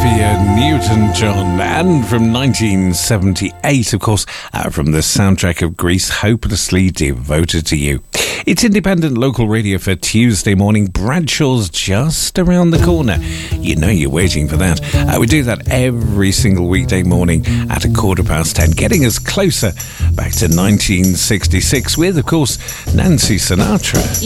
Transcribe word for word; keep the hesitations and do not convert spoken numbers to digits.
Olivia Newton-John, and from nineteen seventy-eight, of course, uh, from the soundtrack of Grease, Hopelessly Devoted to You. It's independent local radio for Tuesday morning. Bradshaw's just around the corner. You know you're waiting for that. Uh, we do that every single weekday morning at a quarter past ten, getting us closer back to nineteen sixty-six with, of course, Nancy Sinatra.